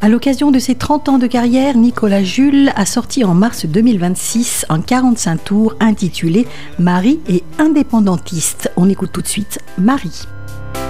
À l'occasion de ses 30 ans de carrière, Nicolas Jules a sorti en mars 2026 un 45 tours intitulé Marie et indépendantiste. On écoute tout de suite Marie.